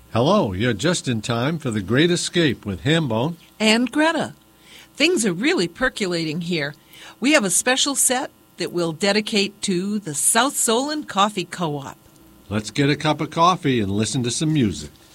Hello, you're just in time for The Great Escape with Hambone. And Greta. Things are really percolating here. We have a special set that we'll dedicate to the South Solon Coffee Co-op. Let's get a cup of coffee and listen to some music.